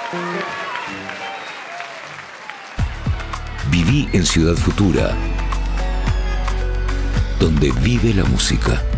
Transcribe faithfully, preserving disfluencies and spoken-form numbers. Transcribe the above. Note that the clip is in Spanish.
Viví en Ciudad Futura, donde vive la música.